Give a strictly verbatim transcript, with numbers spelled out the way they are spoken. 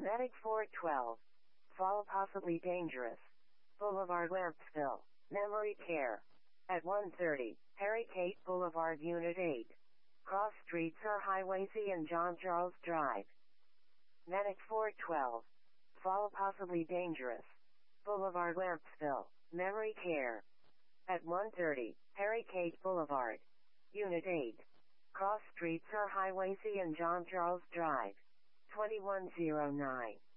Medic four twelve. Fall possibly dangerous. Boulevard Lampsville. Memory care. At one thirty, Harry Cate Boulevard Unit eight. Cross streets are Highway C and John Charles Drive. Medic four twelve. Fall possibly dangerous. Boulevard Lampsville. Memory care. At one thirty, Harry Cate Boulevard. Unit eight. Cross streets are Highway C and John Charles Drive. twenty-one oh nine.